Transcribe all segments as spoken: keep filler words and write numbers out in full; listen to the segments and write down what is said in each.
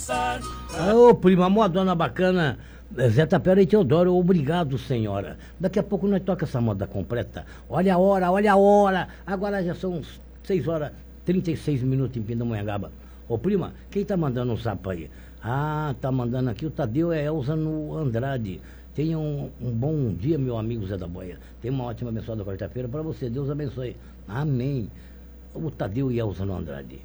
dançar. Ô, prima, modona bacana. Zé Tapera e Teodoro, obrigado, senhora. Daqui a pouco nós toca essa moda completa. Olha a hora, olha a hora. Agora já são seis horas, trinta e seis minutos em Pindamonhangaba. Ô, prima, quem tá mandando um zap aí? Ah, tá mandando aqui o Tadeu é Elza no Andrade. Tenha um, um bom dia, meu amigo Zé da Boia. Tenha uma ótima abençoada quarta-feira para você. Deus abençoe. Amém. O Tadeu e Elza no Andrade.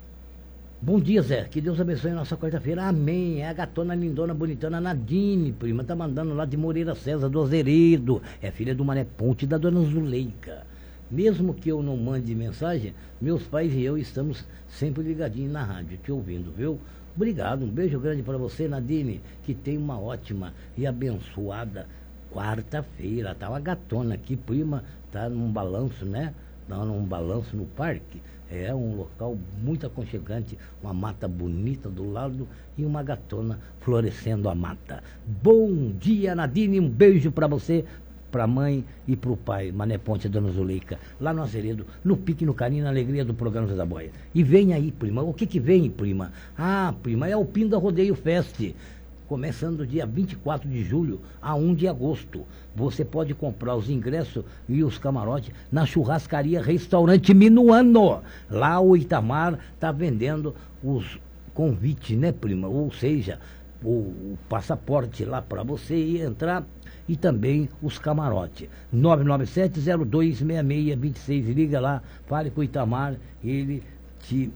Bom dia, Zé. Que Deus abençoe a nossa quarta-feira. Amém. É a gatona lindona, bonitona Nadine, prima. Tá mandando lá de Moreira César, do Azeredo. É filha do Mané Ponte e da dona Zuleika. Mesmo que eu não mande mensagem, meus pais e eu estamos sempre ligadinhos na rádio, te ouvindo, viu? Obrigado. Um beijo grande para você, Nadine. Que tenha uma ótima e abençoada quarta-feira. Tá uma gatona aqui, prima. Tá num balanço, né? Tá num balanço no parque. É um local muito aconchegante, uma mata bonita do lado e uma gatona florescendo a mata. Bom dia, Nadine, um beijo para você, para a mãe e para o pai, Mané Ponte e Dona Zuleika, lá no Azeredo, no pique, no carinho, na alegria do programa Zé da Boia. E vem aí, prima, o que que vem, prima? Ah, prima, é o Pinda Rodeio Fest. Começando dia vinte e quatro de julho a um de agosto. Você pode comprar os ingressos e os camarotes na churrascaria Restaurante Minuano. Lá o Itamar está vendendo os convites, né, prima? Ou seja, o, o passaporte lá para você ir entrar e também os camarotes. nove nove sete, zero dois seis seis dois seis. Liga lá, fale com o Itamar, ele te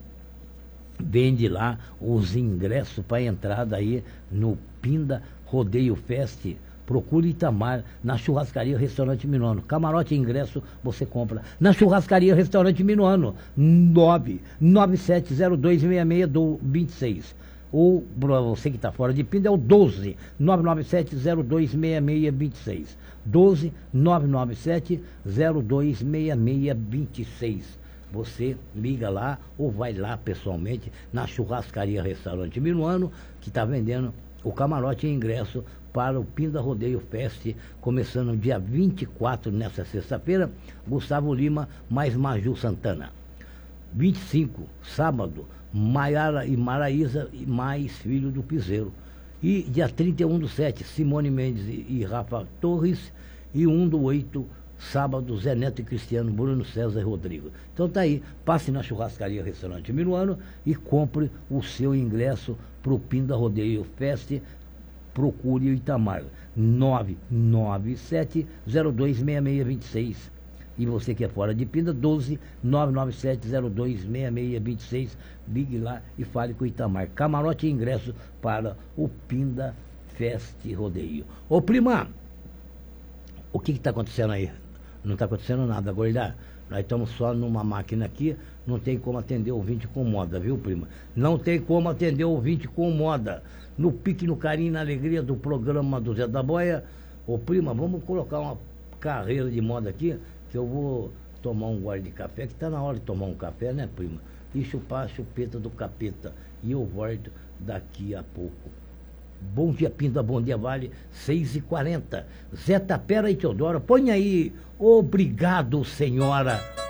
vende lá os ingressos para entrada aí no Pinda Rodeio Fest. Procure Itamar na churrascaria Restaurante Minuano. Camarote e ingresso você compra na churrascaria Restaurante Minuano. nove nove sete zero dois seis seis dois seis. Ou para você que está fora de Pinda é o doze nove nove sete zero dois seis seis dois seis. doze nove nove sete zero dois seis seis dois seis. Você liga lá ou vai lá pessoalmente na churrascaria Restaurante Minuano, que está vendendo o camarote e ingresso para o Pinda Rodeio Fest, começando dia vinte e quatro, nessa sexta-feira, Gustavo Lima mais Maju Santana. vinte e cinco, sábado, Maiara e Maraísa mais Filho do Piseiro. E dia trinta e um do sete, Simone Mendes e Rafa Torres. E um do oito, sábado, Zé Neto e Cristiano, Bruno César e Rodrigo. Então tá aí, passe na churrascaria Restaurante Minuano e compre o seu ingresso para o Pinda Rodeio Fest. Procure o Itamar, nove nove sete zero dois seis seis dois seis. E você que é fora de Pinda, doze nove nove sete zero dois seis seis dois seis. Ligue lá e fale com o Itamar. Camarote e ingresso para o Pinda Fest Rodeio. Ô prima, o que está acontecendo aí? Não está acontecendo nada, gorda. Nós estamos só numa máquina aqui, não tem como atender o ouvinte com moda, viu, prima? Não tem como atender o ouvinte com moda. No pique, no carinho, na alegria do programa do Zé da Boia. Ô, prima, vamos colocar uma carreira de moda aqui, que eu vou tomar um gole de café, que está na hora de tomar um café, né, prima? E chupar a chupeta do capeta. E eu volto daqui a pouco. Bom dia, Pinda, bom dia, Vale, seis e quarenta. Zé Tapera e Teodoro, põe aí. Obrigado, senhora.